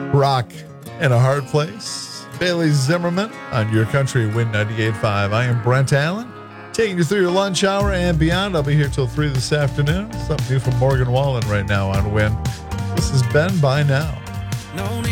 Rock in a Hard Place. Bailey Zimmerman on Your Country Win 98.5. I am Brent Allen, taking you through your lunch hour and beyond. I'll be here till 3 this afternoon. Something new from Morgan Wallen right now on Win. This has been Bye Now.